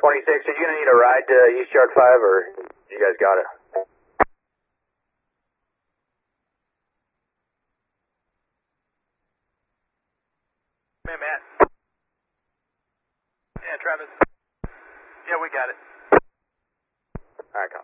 26, are you going to need a ride to East Yard 5, or you guys got it? Hey, Matt. Yeah, Travis. Yeah, we got it. Alright,